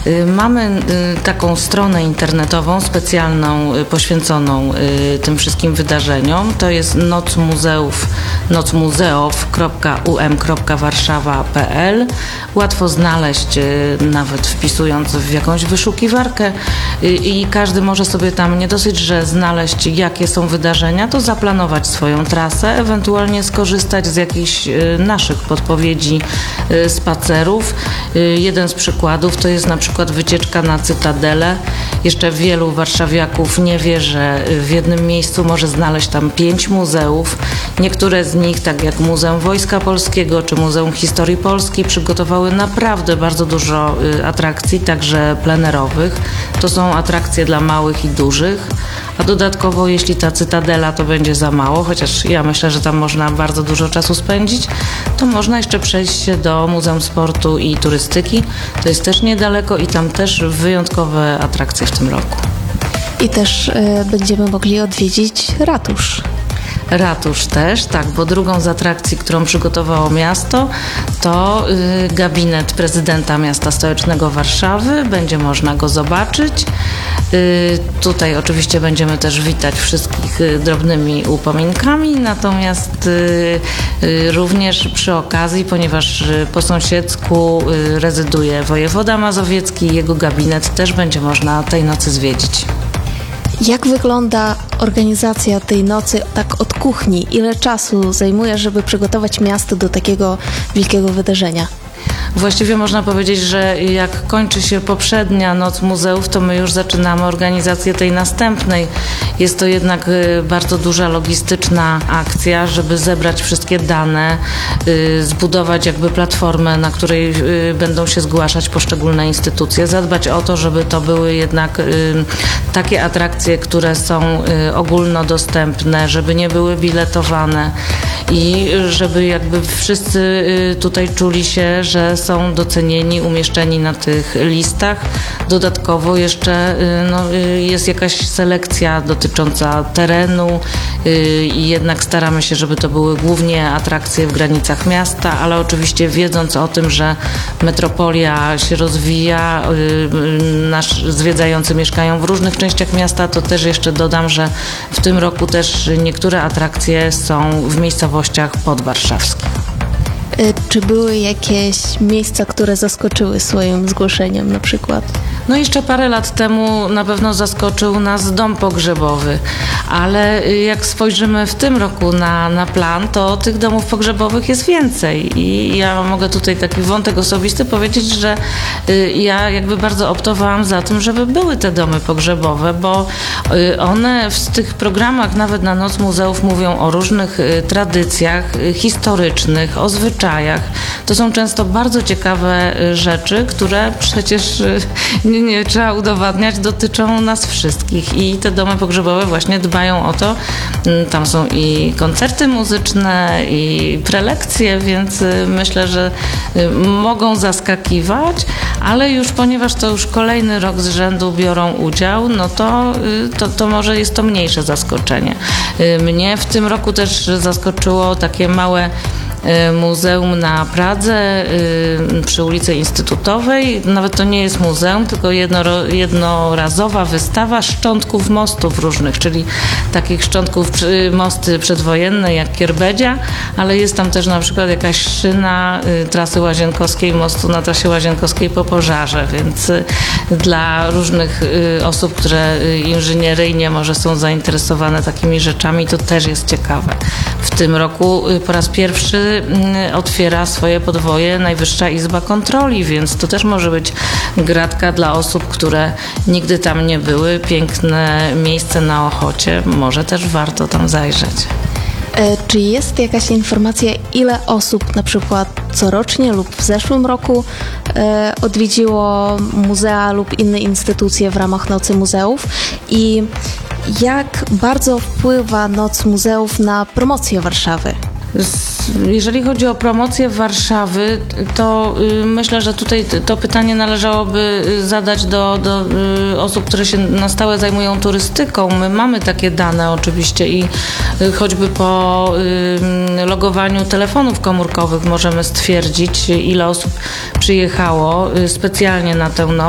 Mamy taką stronę internetową specjalną, poświęconą tym wszystkim wydarzeniom. To jest nocmuzeów.um.warszawa.pl. Łatwo znaleźć, nawet wpisując w jakąś wyszukiwarkę, i każdy może sobie tam nie dosyć, że znaleźć, jakie są wydarzenia, to zaplanować swoją trasę, ewentualnie skorzystać z jakichś naszych podpowiedzi spacerów. Jeden z przykładów to jest na przykład wycieczka na Cytadelę. Jeszcze wielu warszawiaków nie wie, że w jednym miejscu może znaleźć tam 5 muzeów. Niektóre z nich, tak jak Muzeum Wojska Polskiego czy Muzeum Historii Polski, przygotowały naprawdę bardzo dużo atrakcji, także plenerowych. To są atrakcje dla małych i dużych. A dodatkowo, jeśli ta Cytadela to będzie za mało, chociaż ja myślę, że tam można bardzo dużo czasu spędzić, to można jeszcze przejść się do Muzeum Sportu i Turystyki. To jest też niedaleko i tam też wyjątkowe atrakcje w tym roku. I też będziemy mogli odwiedzić ratusz. Ratusz też, tak, bo drugą z atrakcji, którą przygotowało miasto, to gabinet prezydenta miasta stołecznego Warszawy. Będzie można go zobaczyć. Tutaj oczywiście będziemy też witać wszystkich drobnymi upominkami, natomiast również przy okazji, ponieważ po sąsiedzku rezyduje wojewoda mazowiecki, jego gabinet też będzie można tej nocy zwiedzić. Jak wygląda organizacja tej nocy tak od kuchni? Ile czasu zajmuje, żeby przygotować miasto do takiego wielkiego wydarzenia? Właściwie można powiedzieć, że jak kończy się poprzednia Noc Muzeów, to my już zaczynamy organizację tej następnej. Jest to jednak bardzo duża logistyczna akcja, żeby zebrać wszystkie dane, zbudować jakby platformę, na której będą się zgłaszać poszczególne instytucje, zadbać o to, żeby to były jednak takie atrakcje, które są ogólnodostępne, żeby nie były biletowane i żeby jakby wszyscy tutaj czuli się, że są docenieni, umieszczeni na tych listach. Dodatkowo jeszcze jest jakaś selekcja dotycząca terenu i jednak staramy się, żeby to były głównie atrakcje w granicach miasta, ale oczywiście wiedząc o tym, że metropolia się rozwija, zwiedzający mieszkają w różnych częściach miasta, to też jeszcze dodam, że w tym roku też niektóre atrakcje są w miejscowościach podwarszawskich. Czy były jakieś miejsca, które zaskoczyły swoim zgłoszeniem na przykład? No jeszcze parę lat temu na pewno zaskoczył nas dom pogrzebowy, ale jak spojrzymy w tym roku na plan, to tych domów pogrzebowych jest więcej i ja mogę tutaj taki wątek osobisty powiedzieć, że ja jakby bardzo optowałam za tym, żeby były te domy pogrzebowe, bo one w tych programach nawet na Noc Muzeów mówią o różnych tradycjach historycznych, o zwyczajach. To są często bardzo ciekawe rzeczy, które przecież nie trzeba udowadniać, dotyczą nas wszystkich i te domy pogrzebowe właśnie dbają o to. Tam są i koncerty muzyczne, i prelekcje, więc myślę, że mogą zaskakiwać, ale już ponieważ to już kolejny rok z rzędu biorą udział, no to może jest to mniejsze zaskoczenie. Mnie w tym roku też zaskoczyło takie małe muzeum na Pradze przy ulicy Instytutowej. Nawet to nie jest muzeum, tylko jednorazowa wystawa szczątków mostów różnych, czyli takich szczątków mosty przedwojenne jak Kierbedzia, ale jest tam też na przykład jakaś szyna trasy łazienkowskiej, mostu na trasie łazienkowskiej po pożarze, więc dla różnych osób, które inżynieryjnie może są zainteresowane takimi rzeczami, to też jest ciekawe. W tym roku po raz pierwszy otwiera swoje podwoje Najwyższa Izba Kontroli, więc to też może być gratka dla osób, które nigdy tam nie były. Piękne miejsce na Ochocie, może też warto tam zajrzeć. Czy jest jakaś informacja, ile osób na przykład corocznie lub w zeszłym roku odwiedziło muzea lub inne instytucje w ramach Nocy Muzeów i jak bardzo wpływa Noc Muzeów na promocję Warszawy? Jeżeli chodzi o promocję Warszawy, to myślę, że tutaj to pytanie należałoby zadać do osób, które się na stałe zajmują turystyką. My mamy takie dane oczywiście i choćby po logowaniu telefonów komórkowych możemy stwierdzić, ile osób przyjechało specjalnie na tę noc.